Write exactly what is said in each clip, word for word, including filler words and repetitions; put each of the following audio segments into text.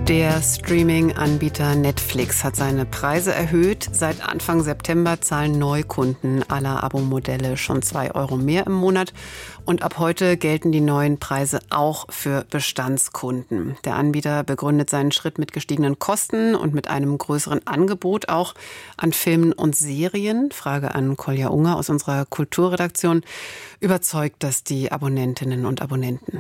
Der Streaming-Anbieter Netflix hat seine Preise erhöht. Seit Anfang September zahlen Neukunden aller Abo-Modelle schon zwei Euro mehr im Monat. Und ab heute gelten die neuen Preise auch für Bestandskunden. Der Anbieter begründet seinen Schritt mit gestiegenen Kosten und mit einem größeren Angebot auch an Filmen und Serien. Frage an Kolja Unger aus unserer Kulturredaktion. Überzeugt das die Abonnentinnen und Abonnenten?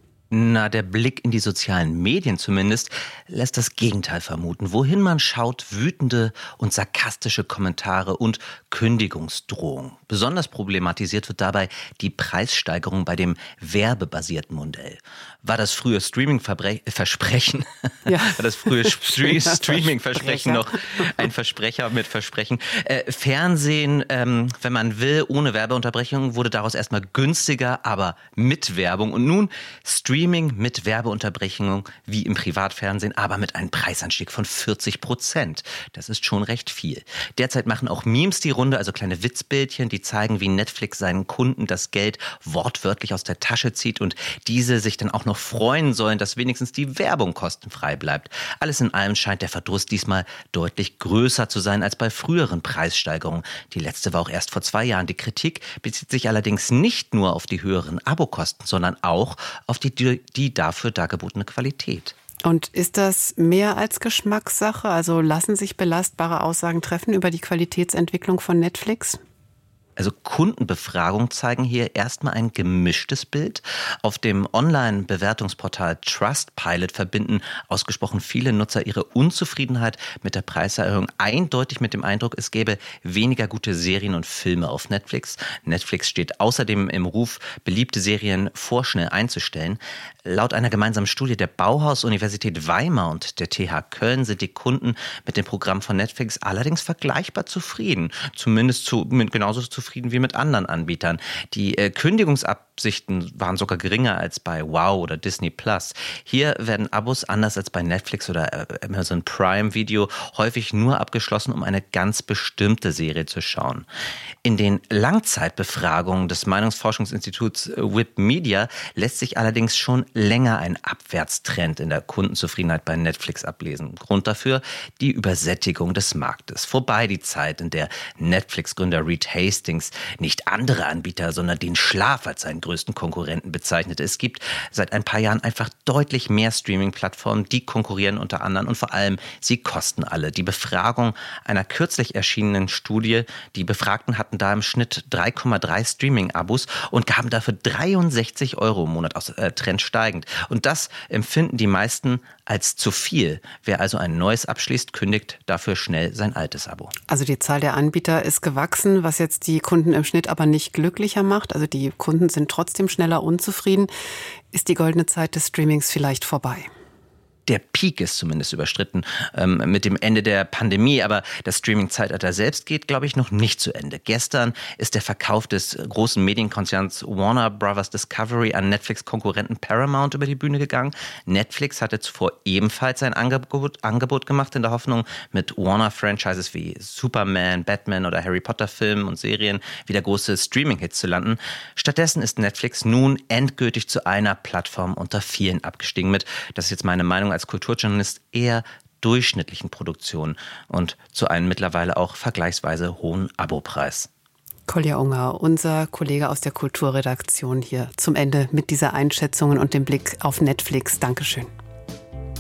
Na, der Blick in die sozialen Medien zumindest lässt das Gegenteil vermuten. Wohin man schaut, wütende und sarkastische Kommentare und Kündigungsdrohungen. Besonders problematisiert wird dabei die Preissteigerung bei dem werbebasierten Modell. War das frühe Streaming-Versprechen, ja. war das frühe Streaming-Versprechen noch ein Versprecher mit Versprechen? Äh, Fernsehen, ähm, wenn man will, ohne Werbeunterbrechung, wurde daraus erstmal günstiger, aber mit Werbung. Und nun Streaming mit Werbeunterbrechung wie im Privatfernsehen, aber mit einem Preisanstieg von vierzig Prozent. Das ist schon recht viel. Derzeit machen auch Memes die Runde, also kleine Witzbildchen, die zeigen, wie Netflix seinen Kunden das Geld wortwörtlich aus der Tasche zieht und diese sich dann auch noch freuen sollen, dass wenigstens die Werbung kostenfrei bleibt. Alles in allem scheint der Verdruss diesmal deutlich größer zu sein als bei früheren Preissteigerungen. Die letzte war auch erst vor zwei Jahren. Die Kritik bezieht sich allerdings nicht nur auf die höheren Abokosten, sondern auch auf die, die dafür dargebotene Qualität. Und ist das mehr als Geschmackssache? Also lassen sich belastbare Aussagen treffen über die Qualitätsentwicklung von Netflix? Also Kundenbefragungen zeigen hier erstmal ein gemischtes Bild. Auf dem Online-Bewertungsportal Trustpilot verbinden ausgesprochen viele Nutzer ihre Unzufriedenheit mit der Preiserhöhung eindeutig mit dem Eindruck, es gäbe weniger gute Serien und Filme auf Netflix. Netflix steht außerdem im Ruf, beliebte Serien vorschnell einzustellen. Laut einer gemeinsamen Studie der Bauhaus-Universität Weimar und der T H Köln sind die Kunden mit dem Programm von Netflix allerdings vergleichbar zufrieden. Zumindest zu, mit, genauso zufrieden wie mit anderen Anbietern. Die äh, Kündigungsabsichten waren sogar geringer als bei Wow oder Disney Plus. Hier werden Abos anders als bei Netflix oder äh, Amazon Prime Video häufig nur abgeschlossen, um eine ganz bestimmte Serie zu schauen. In den Langzeitbefragungen des Meinungsforschungsinstituts Whip Media lässt sich allerdings schon länger ein Abwärtstrend in der Kundenzufriedenheit bei Netflix ablesen. Grund dafür die Übersättigung des Marktes. Vorbei die Zeit, in der Netflix-Gründer Reed Hastings nicht andere Anbieter, sondern den Schlaf als seinen größten Konkurrenten bezeichnete. Es gibt seit ein paar Jahren einfach deutlich mehr Streaming-Plattformen, die konkurrieren unter anderem und vor allem, sie kosten alle. Die Befragung einer kürzlich erschienenen Studie, die Befragten hatten da im Schnitt drei Komma drei Streaming-Abos und gaben dafür dreiundsechzig Euro im Monat aus, äh, Trend steigend. Und das empfinden die meisten als zu viel. Wer also ein neues abschließt, kündigt dafür schnell sein altes Abo. Also die Zahl der Anbieter ist gewachsen, was jetzt die Kunden im Schnitt aber nicht glücklicher macht. Also die Kunden sind trotzdem schneller unzufrieden. Ist die goldene Zeit des Streamings vielleicht vorbei? Der Peak ist zumindest überstritten ähm, mit dem Ende der Pandemie, aber das Streaming-Zeitalter selbst geht, glaube ich, noch nicht zu Ende. Gestern ist der Verkauf des großen Medienkonzerns Warner Brothers Discovery an Netflix-Konkurrenten Paramount über die Bühne gegangen. Netflix hatte zuvor ebenfalls ein Angebot, Angebot gemacht in der Hoffnung, mit Warner-Franchises wie Superman, Batman oder Harry Potter-Filmen und Serien wieder große Streaming-Hits zu landen. Stattdessen ist Netflix nun endgültig zu einer Plattform unter vielen abgestiegen mit, das ist jetzt meine Meinung als Kulturjournalist, eher durchschnittlichen Produktionen und zu einem mittlerweile auch vergleichsweise hohen Abopreis. Kolja Unger, unser Kollege aus der Kulturredaktion hier zum Ende mit dieser Einschätzungen und dem Blick auf Netflix. Dankeschön.